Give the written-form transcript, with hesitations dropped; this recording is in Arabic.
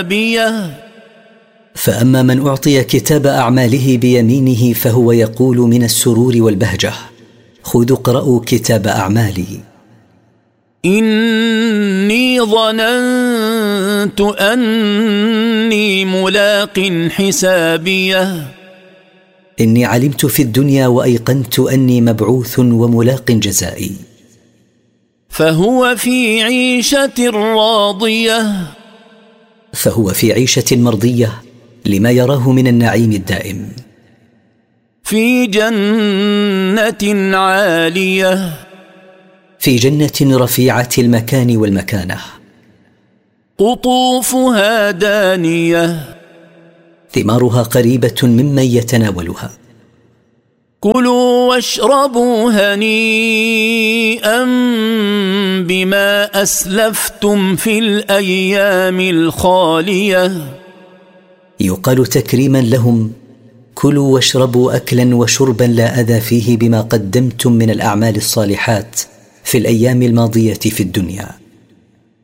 فأما من أعطي كتاب أعماله بيمينه فهو يقول من السرور والبهجة: خذوا اقرءوا كتاب أعمالي، إني ظننت أني ملاق حسابيه. إني علمت في الدنيا وأيقنت أني مبعوث وملاق جزائي. فهو في عيشة راضية. فهو في عيشة مرضية لما يراه من النعيم الدائم. في جنة عالية. في جنة رفيعة المكان والمكانة. قطوفها دانية. ثمارها قريبة ممن يتناولها. كلوا واشربوا هنيئا بما أسلفتم في الأيام الخالية. يقال تكريما لهم: كلوا واشربوا أكلا وشربا لا أذى فيه بما قدمتم من الأعمال الصالحات في الأيام الماضية في الدنيا.